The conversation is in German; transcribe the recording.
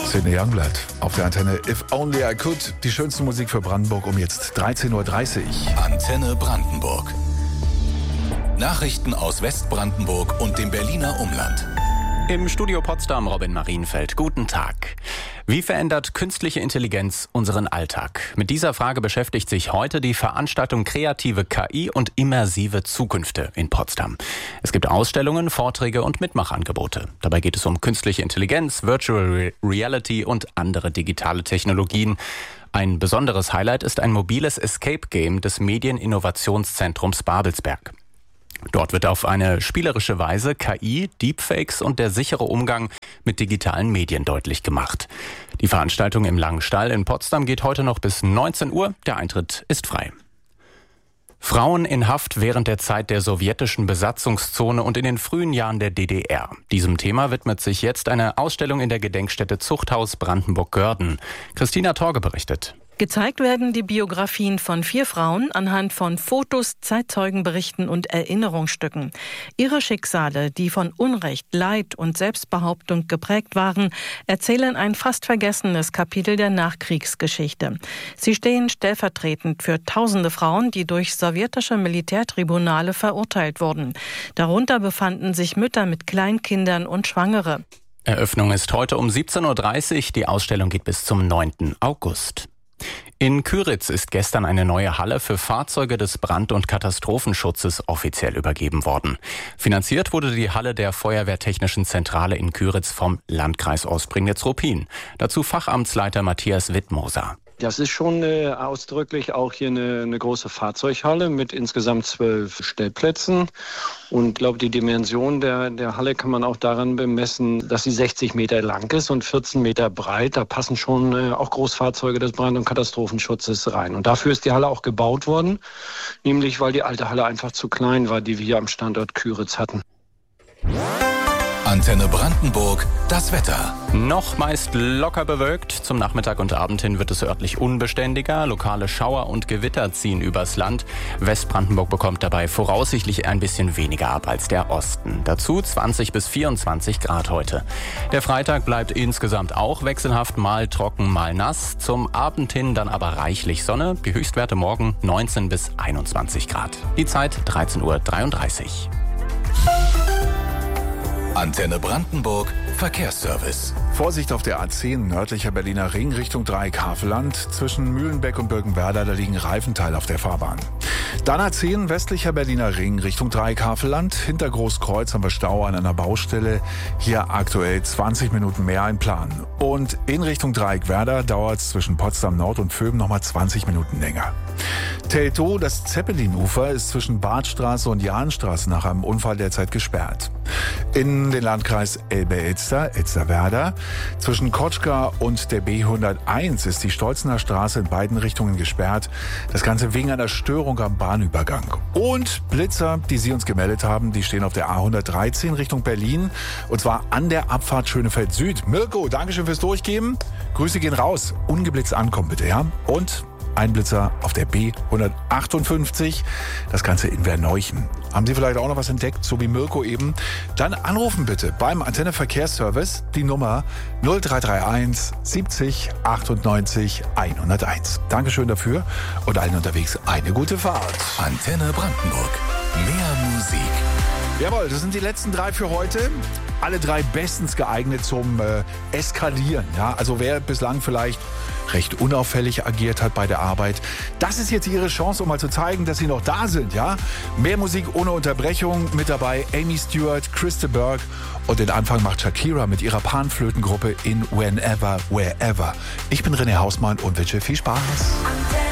Sidney Youngblood auf der Antenne If Only I Could. Die schönste Musik für Brandenburg um jetzt 13.30 Uhr. Antenne Brandenburg. Nachrichten aus Westbrandenburg und dem Berliner Umland. Im Studio Potsdam Robin Marienfeld. Guten Tag. Wie verändert künstliche Intelligenz unseren Alltag? Mit dieser Frage beschäftigt sich heute die Veranstaltung Kreative KI und immersive Zukünfte in Potsdam. Es gibt Ausstellungen, Vorträge und Mitmachangebote. Dabei geht es um künstliche Intelligenz, Virtual Reality und andere digitale Technologien. Ein besonderes Highlight ist ein mobiles Escape-Game des Medieninnovationszentrums Babelsberg. Dort wird auf eine spielerische Weise KI, Deepfakes und der sichere Umgang mit digitalen Medien deutlich gemacht. Die Veranstaltung im Langenstall in Potsdam geht heute noch bis 19 Uhr. Der Eintritt ist frei. Frauen in Haft während der Zeit der sowjetischen Besatzungszone und in den frühen Jahren der DDR. Diesem Thema widmet sich jetzt eine Ausstellung in der Gedenkstätte Zuchthaus Brandenburg-Görden. Christina Torge berichtet. Gezeigt werden die Biografien von 4 Frauen anhand von Fotos, Zeitzeugenberichten und Erinnerungsstücken. Ihre Schicksale, die von Unrecht, Leid und Selbstbehauptung geprägt waren, erzählen ein fast vergessenes Kapitel der Nachkriegsgeschichte. Sie stehen stellvertretend für tausende Frauen, die durch sowjetische Militärtribunale verurteilt wurden. Darunter befanden sich Mütter mit Kleinkindern und Schwangere. Eröffnung ist heute um 17.30 Uhr. Die Ausstellung geht bis zum 9. August. In Kyritz ist gestern eine neue Halle für Fahrzeuge des Brand- und Katastrophenschutzes offiziell übergeben worden. Finanziert wurde die Halle der Feuerwehrtechnischen Zentrale in Kyritz vom Landkreis Ostprignitz-Ruppin. Dazu Fachamtsleiter Matthias Wittmoser. Das ist schon ausdrücklich auch hier eine große Fahrzeughalle mit insgesamt 12 Stellplätzen. Und ich glaube, die Dimension der Halle kann man auch daran bemessen, dass sie 60 Meter lang ist und 14 Meter breit. Da passen schon auch Großfahrzeuge des Brand- und Katastrophenschutzes rein. Und dafür ist die Halle auch gebaut worden, nämlich weil die alte Halle einfach zu klein war, die wir hier am Standort Kyritz hatten. Antenne Brandenburg, das Wetter. Noch meist locker bewölkt. Zum Nachmittag und Abend hin wird es örtlich unbeständiger. Lokale Schauer und Gewitter ziehen übers Land. Westbrandenburg bekommt dabei voraussichtlich ein bisschen weniger ab als der Osten. Dazu 20 bis 24 Grad heute. Der Freitag bleibt insgesamt auch wechselhaft, mal trocken, mal nass. Zum Abend hin dann aber reichlich Sonne. Die Höchstwerte morgen 19 bis 21 Grad. Die Zeit 13.33 Uhr. Antenne Brandenburg, Verkehrsservice. Vorsicht auf der A10 nördlicher Berliner Ring Richtung Dreieck-Havelland. Zwischen Mühlenbeck und Birkenwerder, da liegen Reifenteile auf der Fahrbahn. Dann A10 westlicher Berliner Ring Richtung Dreieck-Havelland. Hinter Großkreuz haben wir Stau an einer Baustelle. Hier aktuell 20 Minuten mehr einplanen. Und in Richtung Dreieck-Werder dauert es zwischen Potsdam Nord und Vöben nochmal 20 Minuten länger. Teltow, das Zeppelin-Ufer, ist zwischen Badstraße und Jahnstraße nach einem Unfall derzeit gesperrt. In den Landkreis Elbe-Elster, Elsterwerda. Zwischen Kotschka und der B101 ist die Stolzener Straße in beiden Richtungen gesperrt. Das Ganze wegen einer Störung am Bahnübergang. Und Blitzer, die Sie uns gemeldet haben, die stehen auf der A113 Richtung Berlin. Und zwar an der Abfahrt Schönefeld Süd. Mirko, Dankeschön fürs Durchgeben. Grüße gehen raus. Ungeblitzt ankommen bitte, ja? Und ein Blitzer auf der B158, das Ganze in Werneuchen. Haben Sie vielleicht auch noch was entdeckt, so wie Mirko eben? Dann anrufen bitte beim Antenne Verkehrsservice die Nummer 0331 70 98 101. Dankeschön dafür und allen unterwegs eine gute Fahrt. Antenne Brandenburg, mehr Musik. Jawohl, das sind die letzten 3 für heute. Alle 3 bestens geeignet zum Eskalieren. Ja? Also wer bislang vielleicht recht unauffällig agiert hat bei der Arbeit, das ist jetzt Ihre Chance, um mal zu zeigen, dass Sie noch da sind. Ja? Mehr Musik ohne Unterbrechung. Mit dabei Amy Stewart, Chris de Burgh und den Anfang macht Shakira mit ihrer Panflötengruppe in Whenever, Wherever. Ich bin René Hausmann und wünsche viel Spaß.